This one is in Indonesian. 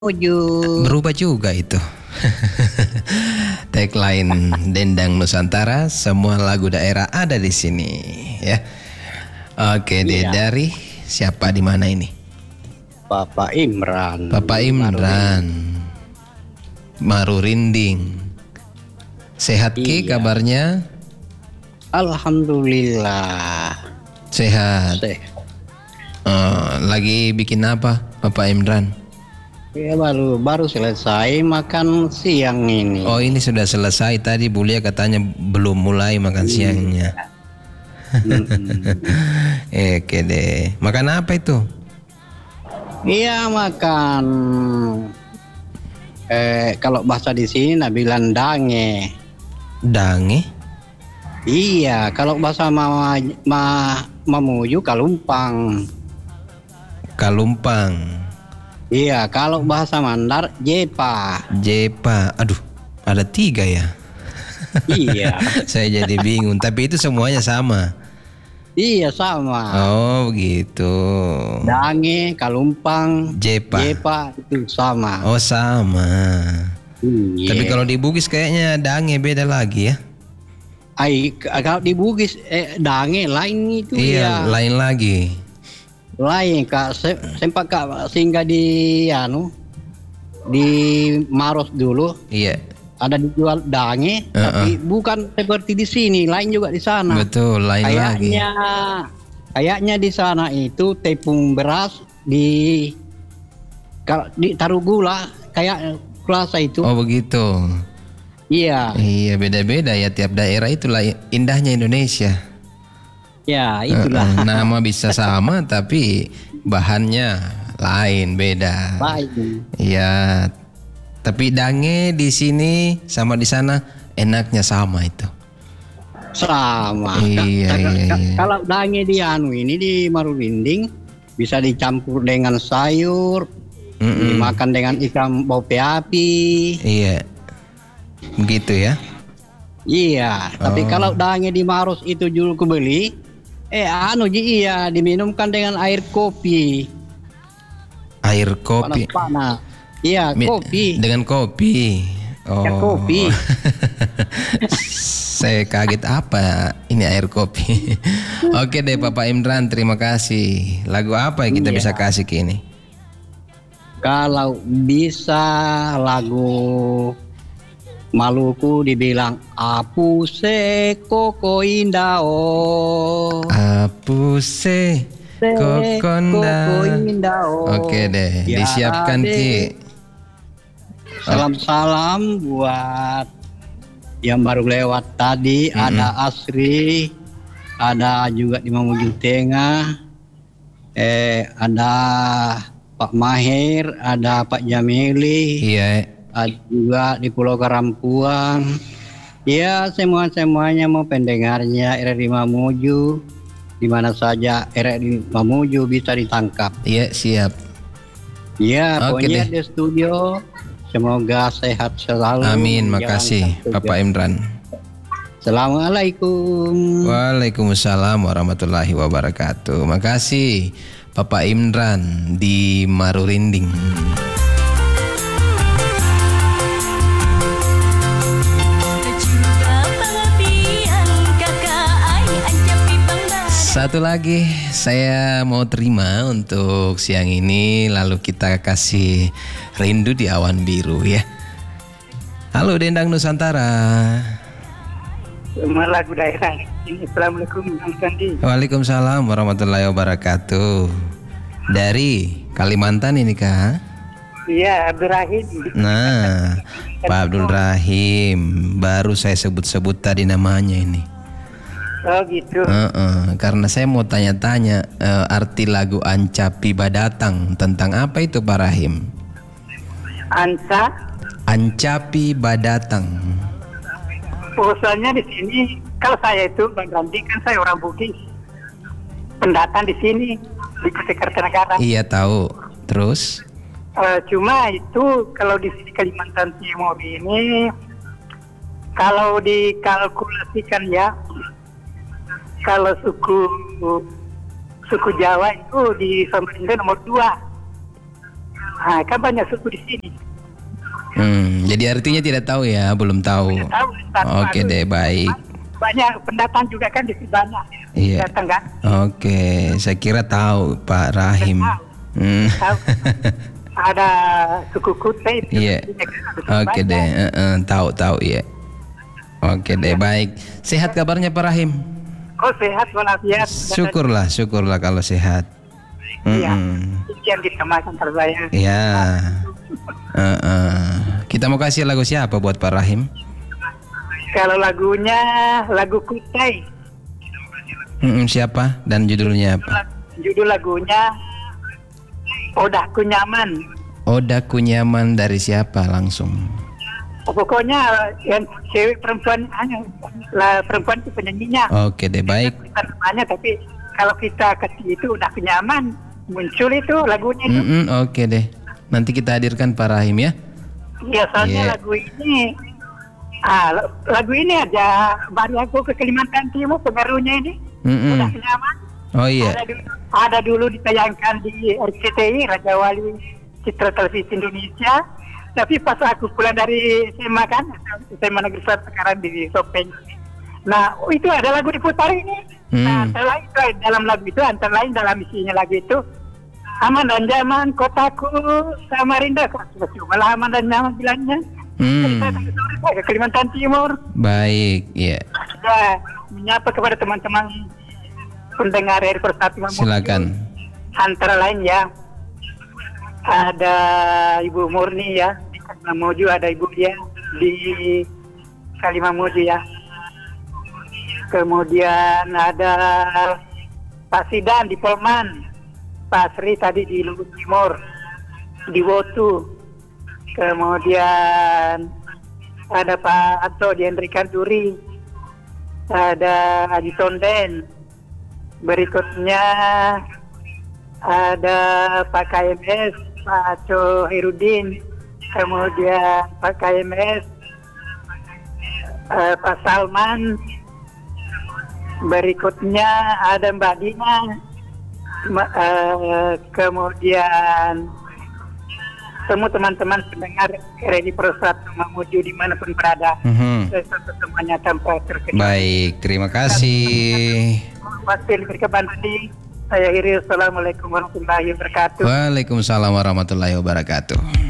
Berubah juga itu. Tagline Dendang Nusantara, semua lagu daerah ada di sini ya. Oke deh, Iya. dari siapa di mana ini? Bapak Imran. Bapak Imran. Marurinding. Sehat Ki Iya. kabarnya? Alhamdulillah. Sehat. Lagi bikin apa Bapak Imran? Ya baru selesai makan siang ini. Oh, ini sudah selesai, tadi Bulia katanya belum mulai makan siangnya. Oke deh. Makan apa itu? Iya makan. Kalau bahasa di sini bilang dange. Dange? Iya, kalau bahasa Mamuju kalumpang. Kalumpang. Iya, kalau bahasa Mandar jepa. Jepa. Aduh, ada 3 ya. Iya. Saya jadi bingung. Tapi itu semuanya sama. Iya sama. Oh begitu. Dange, kalumpang, Jepa. jepa itu sama. Oh sama. Iya. Tapi kalau di Bugis kayaknya dange beda lagi ya. Kalau di Bugis dange lain itu Iya, ya. lain lagi. Lain kak sempat kak singgah di di Maros dulu. Iya. Ada dijual dange, tapi bukan seperti di sini, lain juga di sana. Betul, lain lagi. Kayaknya di sana itu tepung beras ditaruh gula kayak kulasa itu. Oh begitu. Iya. Iya, beda-beda ya tiap daerah, itulah indahnya Indonesia. Ya, itulah. Nama bisa sama tapi bahannya lain, beda. Lain. Iya. Tapi dange di sini sama di sana enaknya sama itu. Sama. Iya. Kalau dange di ini di Marurinding bisa dicampur dengan sayur, dimakan dengan ikan bope api. Iya. Begitu ya. Iya, tapi kalau dange di Maros itu dulu ku beli, iya diminumkan dengan air kopi. Air kopi. Panas-panas. Iya, kopi. Dengan kopi. Oh. Ya, kopi. Saya kaget apa ini air kopi. Oke deh Bapak Imran, terima kasih. Lagu apa yang kita bisa kasih ke ini? Kalau bisa lagu Maluku dibilang Apuse koko indao. Apuse koko indao. Oke deh, disiapkan Ki. Salam-salam buat yang baru lewat tadi. Ada Asri, ada juga di Mamuju Tengah, ada Pak Mahir, ada Pak Jamili, iya, ada juga di Pulau Karampuang. Ya, semuanya mau pendengarnya RRI Mamuju, di mana saja RRI Mamuju bisa ditangkap. Iya, siap. Ya, Oke pokoknya deh. di studio semoga sehat selalu. Amin, makasih Bapak Imran. Assalamualaikum. Waalaikumsalam warahmatullahi wabarakatuh. Makasih Bapak Imran di Marurinding. Satu lagi saya mau terima untuk siang ini, lalu kita kasih Rindu di Awan Biru ya. Halo Dendang Nusantara. Lagu daerah ini. Assalamualaikum Bang Sandi. Waalaikumsalam warahmatullahi wabarakatuh. Dari Kalimantan ini kah? Iya, Abdul Rahim. Nah, Pak Abdul Rahim, baru saya sebut-sebut tadi namanya ini. Oh gitu. Karena saya mau tanya-tanya arti lagu Ancapi Badatang, tentang apa itu Pak Rahim? Ancapi Badatang. Pokoknya di sini, kalau saya itu Bang Sandi, kan saya orang Bugis, pendatang di sini di Kutai Kartanegara. Iya tahu. Terus? Cuma itu kalau di sini Kalimantan Timur ini, kalau dikalkulasikan ya, kalau suku Jawa itu di Samarinda nomor 2. Kan banyak suku di sini. Jadi artinya tidak tahu ya, belum tahu. Tidak tahu, Ustaz. Oke deh, baik. Banyak pendatang juga kan di sini banyak. Iya. Datang kan? Oke, saya kira tahu Pak Rahim. Tahu. Ada suku Kutai. Iya. Oke deh, tahu ya. Oke deh, baik. Sehat kabarnya Pak Rahim? Oh, sehat walafiat. Syukurlah kalau sehat. Iya. Yang ditamakan terbaya. Iya. Kita mau kasih lagu siapa buat Pak Rahim? Kalau lagunya lagu Kutai. Siapa dan judulnya apa? Judul lagunya Odaku Nyaman. Odaku Nyaman dari siapa langsung? Pokoknya yang cewek perempuan perempuan itu penyanyinya. Oke deh, baik. Namanya, tapi kalau kita kasih itu udah nyaman, muncul itu lagunya itu. Oke deh. Nanti kita hadirkan Pak Rahim ya. Iya, soalnya lagu ini aja baru aku ke Kalimantan Timur pengaruhnya ini. Udah nyaman. Oh iya. Ada dulu ditayangkan di RCTI, Raja Wali Citra Televisi Indonesia. Tapi pas aku pulang dari SMA kan, SMA Negeri 1 sekarang di Sopeng. Nah, itu ada lagu diputar ini. Nah, dalam lagu itu, antara lain dalam isinya lagu itu, aman dan nyaman kotaku Samarinda. Cuma lah aman dan nyaman bilangnya. Saya ke Kalimantan Timur. Baik, ya. Sudah menyapa kepada teman-teman pendengar RRI Persatu Mamuju. Silakan. Antara lain ya, ada Ibu Murni ya di Kalimamuju, ada Ibu dia di Kalimamuju ya. Kemudian ada Pak Sidan di Polman, Pak Sri tadi di Lubu Timur, di Wotu. Kemudian ada Pak Anto di Hendrikan Duri, ada Haji Tonden. Berikutnya ada Pak KMS, Pak Aco Herudin, kemudian Pak KMS, Pak Salman. Berikutnya ada Mbak Dina, kemudian semua teman-teman pendengar RRI Persatu Mamuju dimanapun berada, semuanya tanpa terkecuali. Baik, terima kasih. Wakil berkebanding. Saya akhiri. Assalamualaikum warahmatullahi wabarakatuh. Waalaikumsalam warahmatullahi wabarakatuh.